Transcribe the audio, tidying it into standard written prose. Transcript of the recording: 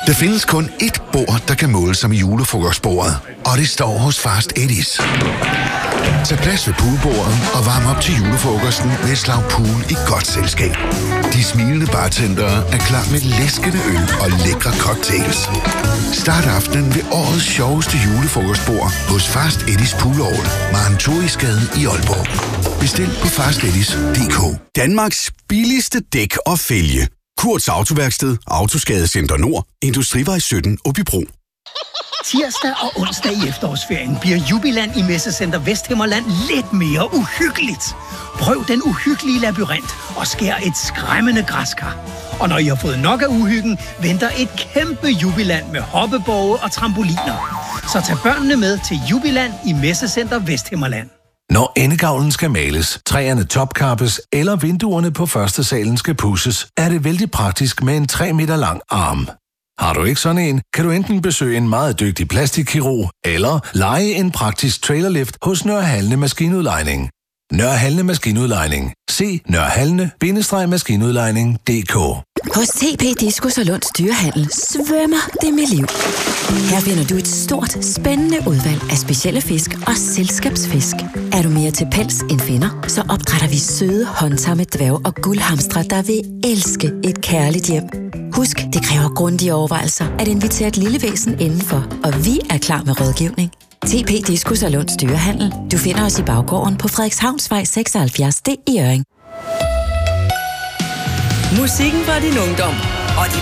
Der findes kun ét bord, der kan måle sig med julefrokostbordet, og det står hos Fast Eddie's. Tag plads ved poolbordet og varm op til julefrokosten med et slag pool i godt selskab. De smilende bartendere er klar med læskende øl og lækre cocktails. Start aftenen ved årets sjoveste julefrokostbord hos Fast Eddie's Pool Hall, Marentorisgade i Aalborg. Bestil på fasteddies.dk. Danmarks billigste dæk og fælge. Kurts Autoværksted, Autoskadecenter Nord, Industrivej 17, Åbybro. Tirsdag og onsdag i efterårsferien bliver Jubiland i Messecenter Vesthimmerland lidt mere uhyggeligt. Prøv den uhyggelige labyrint og skær et skræmmende græskar. Og når I har fået nok af uhyggen, venter et kæmpe Jubiland med hoppeborge og trampoliner. Så tag børnene med til Jubiland i Messecenter Vesthimmerland. Når endegavlen skal males, træerne topkappes eller vinduerne på første salen skal pudses, er det vældig praktisk med en 3 meter lang arm. Har du ikke sådan en, kan du enten besøge en meget dygtig plastikkirurg eller leje en praktisk trailerlift hos Nørre Halne Maskinudlejning. Nørre Halne Maskinudlejning. Se nørrehalne-maskinudlejning.dk. Hos TP Diskus og Lunds Dyrehandel svømmer det med liv. Her finder du et stort, spændende udvalg af specielle fisk og selskabsfisk. Er du mere til pels end finder, så opdrætter vi søde, håndtamme dværg og guldhamstre, der vil elske et kærligt hjem. Husk, det kræver grundige overvejelser at invitere et lille væsen indenfor, og vi er klar med rådgivning. TP Diskus og Lunds Dyrehandel. Du finder os i baggården på Frederikshavnsvej 76D i Hjørring. Musikken fra din ungdom og de